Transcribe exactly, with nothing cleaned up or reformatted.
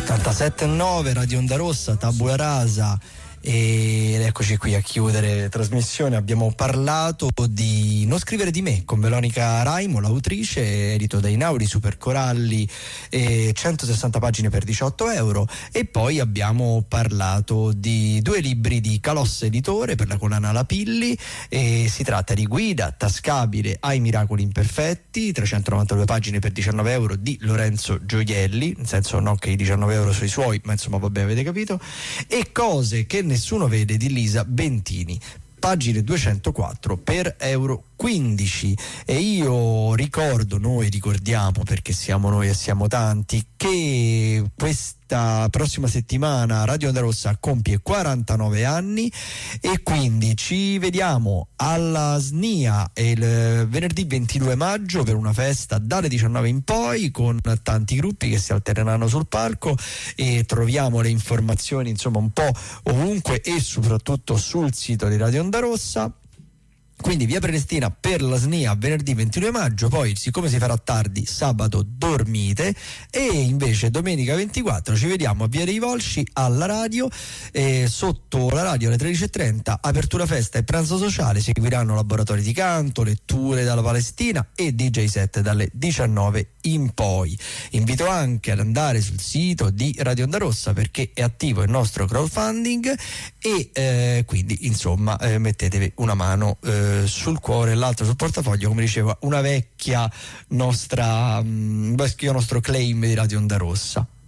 ottantasette virgola nove Radio Onda Rossa, Tabula Rasa. Ed eccoci qui a chiudere la trasmissione. Abbiamo parlato di Non scrivere di me con Veronica Raimo, l'autrice, edito da Inaudi, Super Coralli, eh, centosessanta pagine per diciotto euro. E poi abbiamo parlato di due libri di Calossa Editore per la collana Lapilli, e si tratta di Guida tascabile ai miracoli imperfetti, trecentonovantadue pagine per diciannove euro, di Lorenzo Gioielli, nel senso non che i diciannove euro sono i suoi, ma insomma vabbè, avete capito. E Cose che nessuno vede di Lisa Bentini, pagine duecentoquattro per euro quindici. E io ricordo, noi ricordiamo, perché siamo noi e siamo tanti, che questa prossima settimana Radio Onda Rossa compie quarantanove anni, e quindi ci vediamo alla S N I A il venerdì ventidue maggio per una festa dalle diciannove in poi, con tanti gruppi che si alterneranno sul palco, e troviamo le informazioni insomma un po' ovunque e soprattutto sul sito di Radio Onda Rossa. Quindi via Prenestina per la S N I A venerdì ventidue maggio, poi siccome si farà tardi sabato dormite, e invece domenica ventiquattro ci vediamo a via dei Volsci alla radio, eh, sotto la radio alle tredici e trenta, apertura festa e pranzo sociale, seguiranno laboratori di canto, letture dalla Palestina e D J set dalle diciannove in poi. Invito anche ad andare sul sito di Radio Onda Rossa perché è attivo il nostro crowdfunding, e eh, quindi insomma eh, mettetevi una mano eh, sul cuore e l'altro sul portafoglio, come diceva una vecchia nostra mh, vecchio nostro claim di Radio Onda Rossa.